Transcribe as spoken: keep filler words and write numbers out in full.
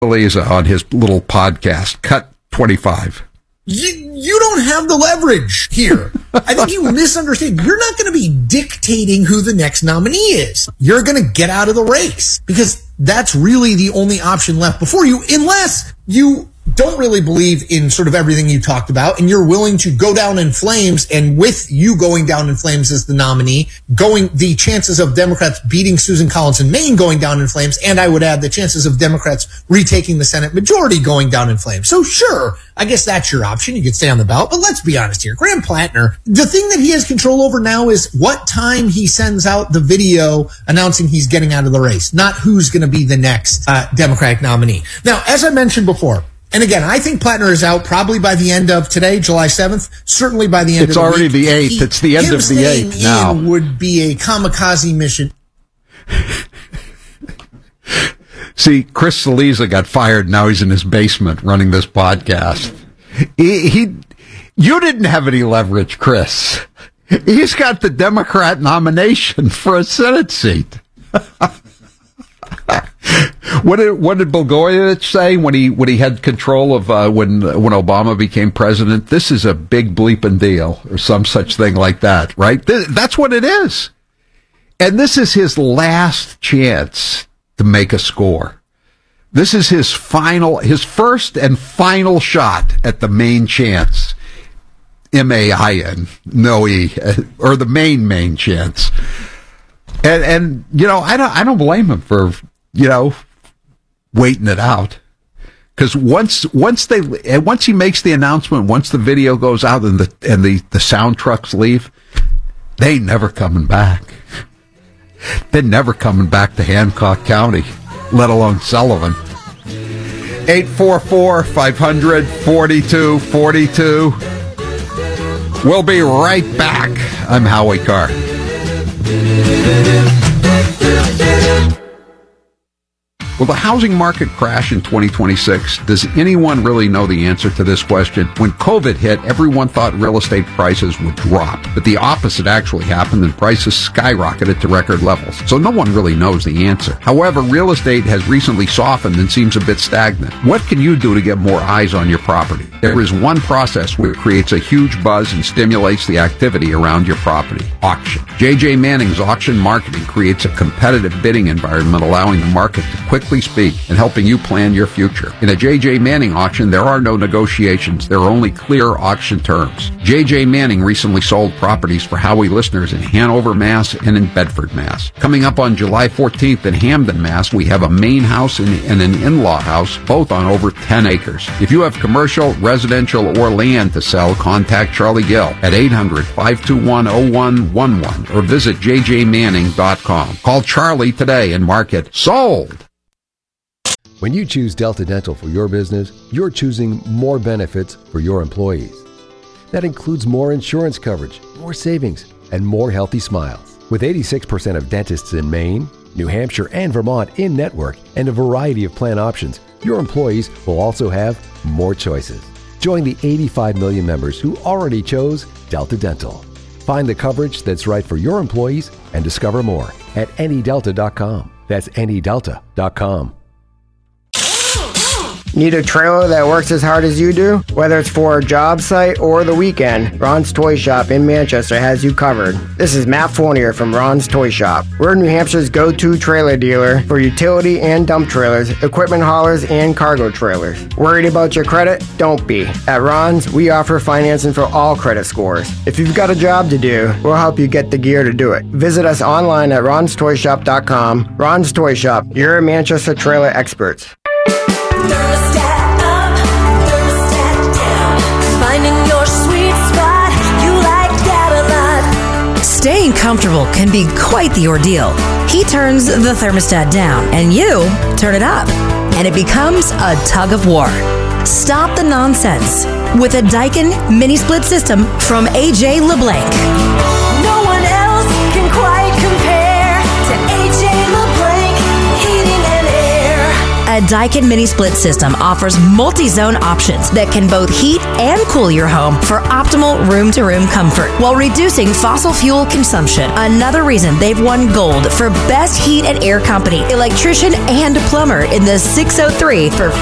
Lisa on his little podcast, Cut twenty-five. You, you don't have the leverage here. I think you misunderstand. You're not going to be dictating who the next nominee is. You're going to get out of the race because that's really the only option left before you, unless you don't really believe in sort of everything you talked about and you're willing to go down in flames, and with you going down in flames as the nominee, going the chances of Democrats beating Susan Collins in Maine going down in flames, and I would add the chances of Democrats retaking the Senate majority going down in flames. So sure, I guess that's your option. You could stay on the ballot, but let's be honest here. Graham Plattner, the thing that he has control over now is what time he sends out the video announcing he's getting out of the race, not who's going to be the next uh, Democratic nominee. Now, as I mentioned before, and again, I think Plattner is out probably by the end of today, July seventh, certainly by the end it's of the already week. the eighth. He, it's the end of the eighth now. Would be a kamikaze mission. See, Chris Cillizza got fired. Now he's in his basement running this podcast. He, he, you didn't have any leverage, Chris. He's got the Democrat nomination for a Senate seat. What did what did Blagojevich say when he when he had control of uh, when when Obama became president? This is a big bleeping deal, or some such thing like that, right? Th- that's what it is, and this is his last chance to make a score. This is his final, his first and final shot at the main chance, M A I N, no E, or the main main chance, and and you know I don't I don't blame him for you know. waiting it out, because once once they once he makes the announcement, once the video goes out and the and the the sound trucks leave, they ain't never coming back. They're never coming back to Hancock County, let alone Sullivan. eight four four, five hundred, forty-two forty-two. We'll be right back. I'm Howie Carr. Will the housing market crash in twenty twenty-six? Does anyone really know the answer to this question? When COVID hit, everyone thought real estate prices would drop, but the opposite actually happened and prices skyrocketed to record levels. So no one really knows the answer. However, real estate has recently softened and seems a bit stagnant. What can you do to get more eyes on your property? There is one process which creates a huge buzz and stimulates the activity around your property: auction. J J Manning's auction marketing creates a competitive bidding environment, allowing the market to quickly speak and helping you plan your future. In a J J Manning auction, there are no negotiations. There are only clear auction terms. J J Manning recently sold properties for Howie listeners in Hanover, Mass. And in Bedford, Mass. Coming up on July fourteenth in Hamden, Mass., we have a main house and, and an in-law house, both on over ten acres. If you have commercial, residential, or land to sell, contact Charlie Gill at eight hundred, five two one, oh one one one or visit j j manning dot com. Call Charlie today and mark it sold. When you choose Delta Dental for your business, you're choosing more benefits for your employees. That includes more insurance coverage, more savings, and more healthy smiles. With eighty-six percent of dentists in Maine, New Hampshire, and Vermont in network and a variety of plan options, your employees will also have more choices. Join the eighty-five million members who already chose Delta Dental. Find the coverage that's right for your employees and discover more at any delta dot com. That's any delta dot com. Need a trailer that works as hard as you do? Whether it's for a job site or the weekend, Ron's Toy Shop in Manchester has you covered. This is Matt Fournier from Ron's Toy Shop. We're New Hampshire's go-to trailer dealer for utility and dump trailers, equipment haulers, and cargo trailers. Worried about your credit? Don't be. At Ron's, we offer financing for all credit scores. If you've got a job to do, we'll help you get the gear to do it. Visit us online at rons toy shop dot com. Ron's Toy Shop, your Manchester trailer experts. Thermostat up, thermostat down. Finding your sweet spot, you like that a lot. Staying comfortable can be quite the ordeal. He turns the thermostat down, and you turn it up, and it becomes a tug of war. Stop the nonsense with a Daikin mini split system from A J LeBlanc. No one else can quite compare to A J LeBlanc Heating and Air. A Daikin Mini Split system offers multi-zone options that can both heat and cool your home for optimal room-to-room comfort while reducing fossil fuel consumption. Another reason they've won gold for Best Heat and Air Company, Electrician, and Plumber in the six oh three for